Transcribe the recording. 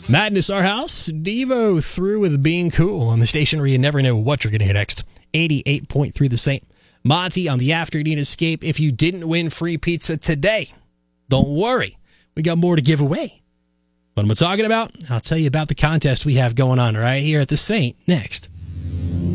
Madness Our House, Devo through with Being Cool on the station where you never know what you're going to hear next. 88.3 The Saint. Monty on the Afternoon Escape. If you didn't win free pizza today, don't worry. We got more to give away. What am I talking about? I'll tell you about the contest we have going on right here at The Saint next.